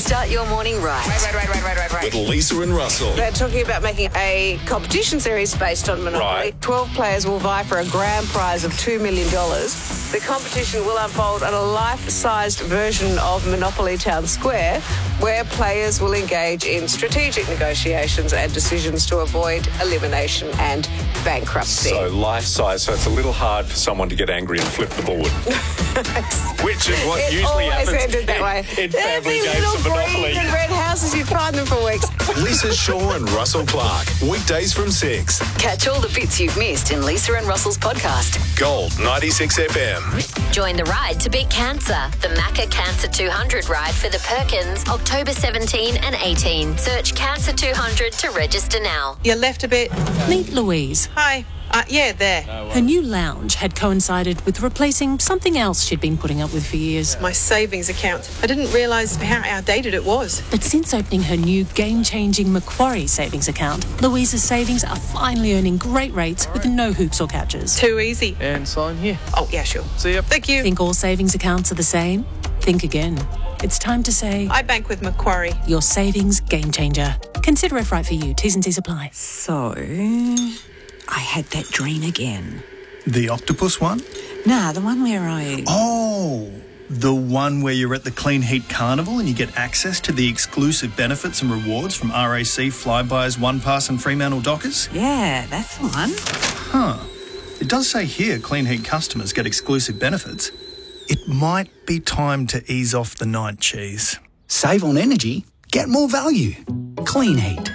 Start your morning right. Right. With Lisa and Russell. They're talking about making a competition series based on Monopoly. Right. 12 players will vie for a grand prize of $2 million. The competition will unfold on a life-sized version of Monopoly Town Square, where players will engage in strategic negotiations and decisions to avoid elimination and bankruptcy. So life-size, so it's a little hard for someone to get angry and flip the board. Which is what it usually always happens ended that way. in There'd family be games little of Monopoly. green and red houses, you'd find them for weeks. Lisa Shaw and Russell Clark. Weekdays from 6. Catch all the bits you've missed in Lisa and Russell's podcast. Gold 96 FM. Join the ride to beat cancer. The Macca Cancer 200 ride for the Perkins, October 17 and 18. Search Cancer 200 to register now. You left a bit. Meet Louise. Hi. Yeah, there. Her new lounge had coincided with replacing something else she'd been putting up with for years. My savings account. I didn't realise how outdated it was. But since opening her new game-changing Macquarie savings account, Louise's savings are finally earning great rates with no hoops or catches. Too easy. And sign here. Oh, yeah, sure. See ya. Thank you. Think all savings accounts are the same? Think again. It's time to say, I bank with Macquarie. your savings game changer. Consider if right for you. T's and C's apply. So, I had that dream again. The octopus one? Nah, the one where I... Oh, the one where you're at the Clean Heat Carnival and you get access to the exclusive benefits and rewards from RAC, Flybuys, OnePass and Fremantle Dockers? Yeah, that's the one. Huh. It does say here Clean Heat customers get exclusive benefits. It might be time to ease off the night cheese. Save on energy, get more value. Clean Heat.